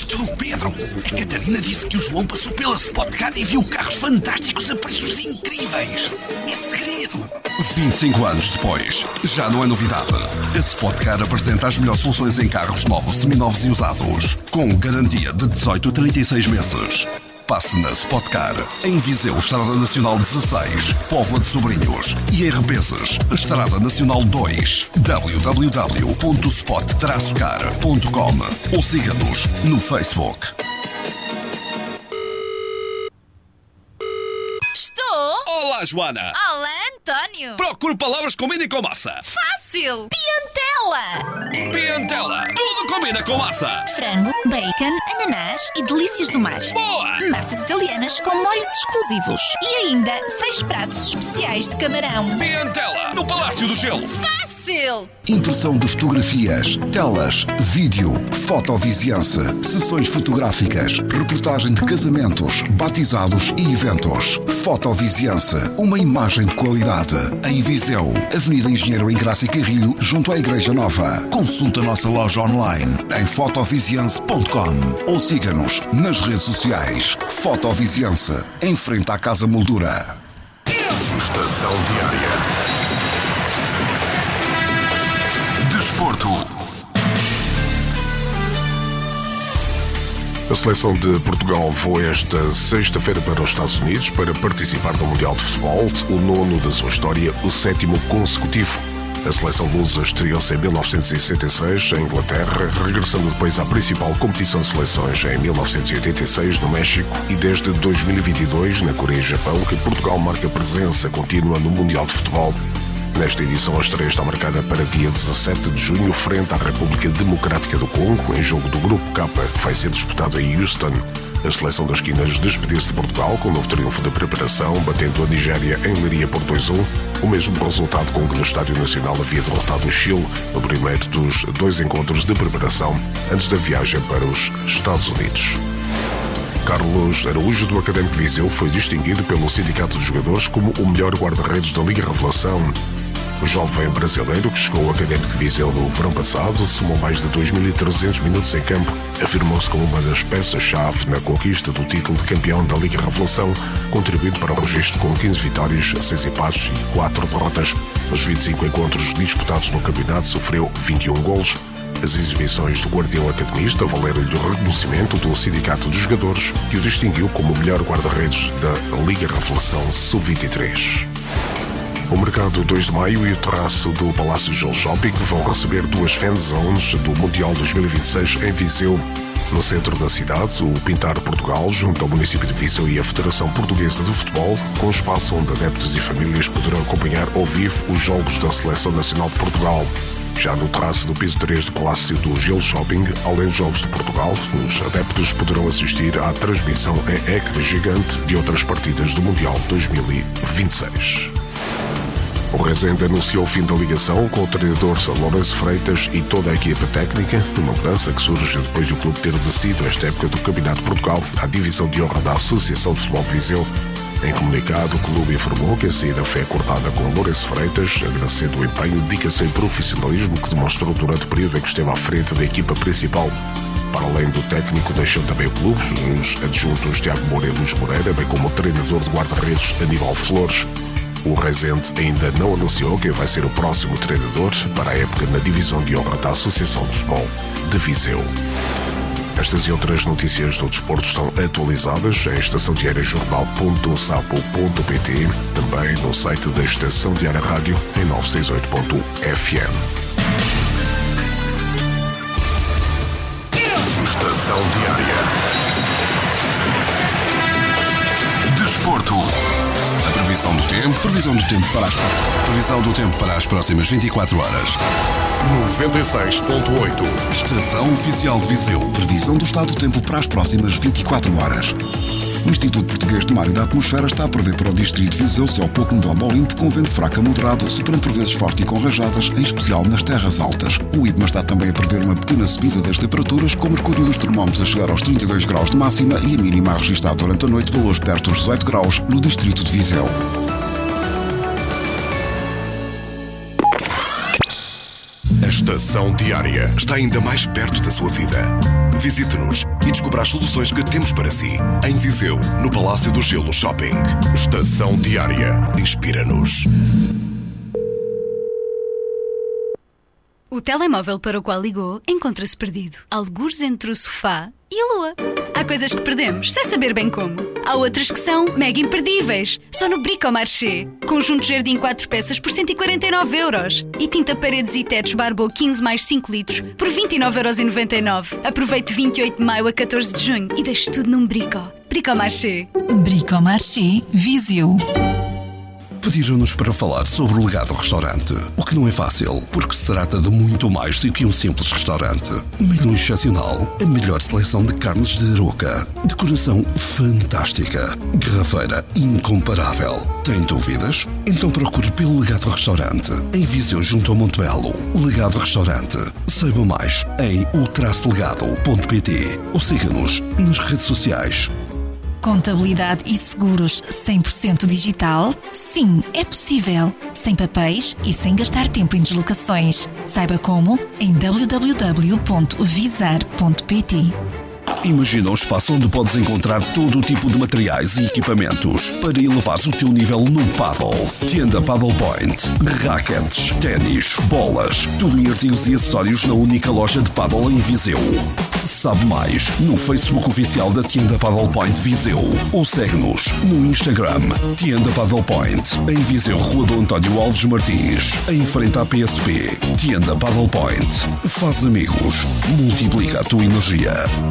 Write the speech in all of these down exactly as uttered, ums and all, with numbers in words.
tu, Pedro? A Catarina disse que o João passou pela Spot Car e viu carros fantásticos a preços incríveis. É segredo. vinte e cinco anos depois, já não é novidade. A Spot Car apresenta as melhores soluções em carros novos, seminovos e usados, com garantia de dezoito a trinta e seis meses. Passe na Spot Car, em Viseu, Estrada Nacional dezasseis, Póvoa de Sobrinhos, e em Rebenses, Estrada Nacional dois, w w w ponto spot car ponto com, ou siga-nos no Facebook. Estou? Olá, Joana! Olá, António! Procuro palavras que combinem com massa. Fácil! Piantela! Piantela! Tudo combina com massa! Frango, bacon, ananás e delícias do mar. Boa! Massas italianas com molhos exclusivos. E ainda seis pratos especiais de camarão. Piantela! No Palácio do Gelo! Fácil! Impressão de fotografias, telas, vídeo, fotoviziança, sessões fotográficas, reportagem de casamentos, batizados e eventos. Fotoviziança, uma imagem de qualidade. Em Viseu, Avenida Engenheiro Engraça e Carrilho, junto à Igreja Nova. Consulte a nossa loja online em fotoviziança ponto com ou siga-nos nas redes sociais. Fotoviziança, em frente à Casa Moldura. Estação Diária. Desporto. A seleção de Portugal voa esta sexta-feira para os Estados Unidos para participar no Mundial de Futebol, o nono da sua história, o sétimo consecutivo. A seleção lusa estreou-se em mil novecentos e sessenta e seis em Inglaterra, regressando depois à principal competição de seleções em mil novecentos e oitenta e seis no México e desde dois mil e vinte e dois na Coreia e Japão que Portugal marca presença contínua no Mundial de Futebol. Nesta edição, a estreia está marcada para dia dezassete de junho, frente à República Democrática do Congo, em jogo do Grupo K, que vai ser disputado em Houston. A seleção das quinas despediu-se de Portugal com um novo triunfo de preparação, batendo a Nigéria em Leiria por dois a um, o mesmo resultado com que no Estádio Nacional havia derrotado o Chile no primeiro dos dois encontros de preparação antes da viagem para os Estados Unidos. Carlos Araújo, do Académico Viseu, foi distinguido pelo Sindicato de Jogadores como o melhor guarda-redes da Liga Revelação. O jovem brasileiro, que chegou ao Académico Viseu no verão passado, somou mais de dois mil e trezentos minutos em campo, afirmou-se como uma das peças-chave na conquista do título de campeão da Liga Revelação, contribuindo para o registro com quinze vitórias, seis empates e quatro derrotas. Nos vinte e cinco encontros disputados no campeonato, sofreu vinte e um golos. As exibições do guardião academista valeram-lhe o reconhecimento do Sindicato de Jogadores, que o distinguiu como o melhor guarda-redes da Liga Revelação sub vinte e três. O Mercado dois de Maio e o terraço do Palácio Gelo Shopping vão receber duas fan zones do Mundial dois mil e vinte e seis em Viseu. No centro da cidade, o Pintar Portugal, junto ao município de Viseu e a Federação Portuguesa de Futebol, com espaço onde adeptos e famílias poderão acompanhar ao vivo os jogos da Seleção Nacional de Portugal. Já no terraço do piso três do Palácio do Gelo Shopping, além dos Jogos de Portugal, os adeptos poderão assistir à transmissão em ecrã gigante de outras partidas do Mundial dois mil e vinte e seis. O Rezende anunciou o fim da ligação com o treinador Lourenço Freitas e toda a equipa técnica, uma mudança que surge depois do clube ter descido esta época do Campeonato de Portugal à divisão de honra da Associação de Futebol de Viseu. Em comunicado, o clube informou que a saída foi acordada com Lourenço Freitas, agradecendo o empenho, dedicação e profissionalismo que demonstrou durante o período em que esteve à frente da equipa principal. Para além do técnico, deixam também o clube os adjuntos Tiago Moura e Luís Moreira, bem como o treinador de guarda-redes Aníbal Flores. O Rezende ainda não anunciou quem vai ser o próximo treinador para a época na divisão de honra da Associação de Futebol de Viseu. Estas e outras notícias do desporto estão atualizadas em estação diária jornal ponto sapo ponto pt, também no site da Estação Diária Rádio em novecentos e sessenta e oito ponto f m. Estação Diária. Desporto. A previsão do tempo, previsão do tempo para as previsão do tempo para as próximas vinte e quatro horas. noventa e seis ponto oito. Estação Oficial de Viseu. Previsão do estado do tempo para as próximas vinte e quatro horas. O Instituto Português de Mar e da Atmosfera está a prever para o distrito de Viseu céu pouco nublado ao limpo, com vento fraco a moderado, soprando por vezes forte e com rajadas, em especial nas terras altas. O IPMA está também a prever uma pequena subida das temperaturas, com o mercúrio dos termómetros a chegar aos trinta e dois graus de máxima e a mínima a registrar durante a noite valores perto dos dezoito graus no distrito de Viseu. Estação Estação Diária está ainda mais perto da sua vida. Visite-nos e descubra as soluções que temos para si. Em Viseu, no Palácio do Gelo Shopping. Estação Diária. Inspira-nos. O telemóvel para o qual ligou encontra-se perdido, algures entre o sofá e a lua. Há coisas que perdemos sem saber bem como. Há outras que são mega imperdíveis. Só no Bricomarché. Conjunto Jardim quatro peças por cento e quarenta e nove euros. E tinta paredes e tetos Barbeau quinze mais cinco litros por vinte e nove euros e noventa e nove. Aproveite vinte e oito de maio a catorze de junho e deixe tudo num Brico. Bricomarché. Bricomarché Viseu. Pediram-nos para falar sobre o Legado Restaurante, o que não é fácil, porque se trata de muito mais do que um simples restaurante. Menu excepcional, a melhor seleção de carnes de Aroca, decoração fantástica, garrafeira incomparável. Tem dúvidas? Então procure pelo Legado Restaurante, em Viseu junto ao Monte Belo. Legado Restaurante. Saiba mais em o traço legado ponto pt ou siga-nos nas redes sociais. Contabilidade e seguros cem por cento digital? Sim, é possível. Sem papéis e sem gastar tempo em deslocações. Saiba como em w w w ponto visar ponto pt. Imagina um espaço onde podes encontrar todo o tipo de materiais e equipamentos para elevares o teu nível no paddle. Tienda Paddle Point. Raquetes, ténis, bolas, tudo em artigos e acessórios na única loja de paddle em Viseu. Sabe mais no Facebook oficial da Tienda Paddle Point Viseu ou segue-nos no Instagram Tienda Paddle Point em Viseu, Rua do António Alves Martins, em frente à P S P. Tienda Paddle Point. Faz amigos. Multiplica a tua energia.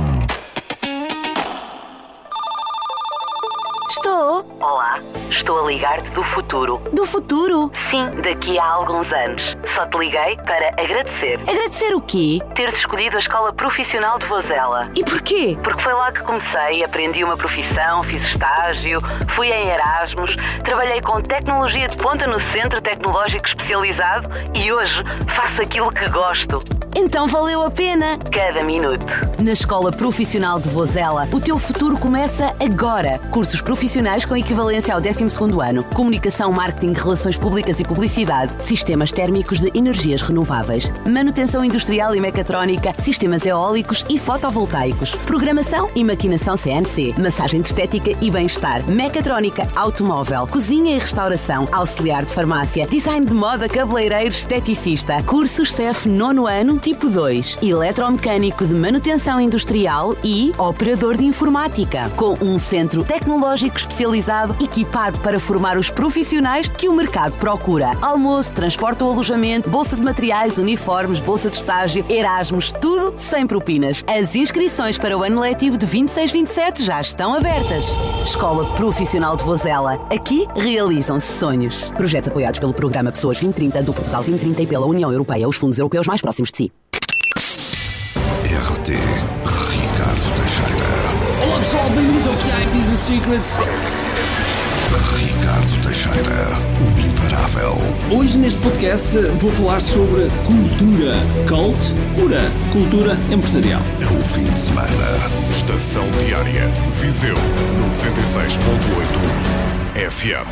Estou. Olá, estou a ligar-te do futuro. Do futuro? Sim, daqui a alguns anos. Só te liguei para agradecer. Agradecer o quê? Teres escolhido a Escola Profissional de Vozela. E porquê? Porque foi lá que comecei, aprendi uma profissão, fiz estágio, fui em Erasmus, trabalhei com tecnologia de ponta no Centro Tecnológico Especializado e hoje faço aquilo que gosto. Então valeu a pena. Cada minuto. Na Escola Profissional de Vozela, o teu futuro começa agora. Cursos profissionais com equivalência ao décimo segundo ano. Comunicação, marketing, relações públicas e publicidade. Sistemas térmicos de energias renováveis. Manutenção industrial e mecatrónica. Sistemas eólicos e fotovoltaicos. Programação e maquinação C N C. Massagem de estética e bem-estar. Mecatrónica, automóvel. Cozinha e restauração. Auxiliar de farmácia. Design de moda, cabeleireiro, esteticista. Cursos C E F nono ano, tipo dois. Eletromecânico de manutenção industrial e operador de informática. Com um centro tecnológico especializado equipado para formar os profissionais que o mercado procura. Almoço, transporte ou alojamento, bolsa de materiais, uniformes, bolsa de estágio, Erasmus, tudo sem propinas. As inscrições para o ano letivo de vinte e seis vinte e sete já estão abertas. Escola Profissional de Vozela. Aqui realizam-se sonhos. Projetos apoiados pelo programa Pessoas vinte trinta do Portugal vinte trinta e pela União Europeia, os fundos europeus mais próximos de si. R T Ricardo Teixeira. Olá pessoal, bem-vindos ao que há em Business Secrets. Ricardo Teixeira, o imparável. Hoje neste podcast vou falar sobre cultura. Cult, pura cultura empresarial. É o fim de semana. Estação Diária. Viseu, noventa e seis ponto oito F M.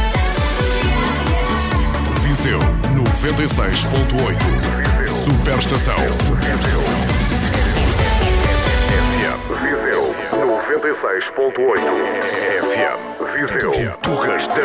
Viseu, noventa e seis ponto oito. Superestação. Viseu, noventa e seis ponto oito F M. Viseu, Tugas da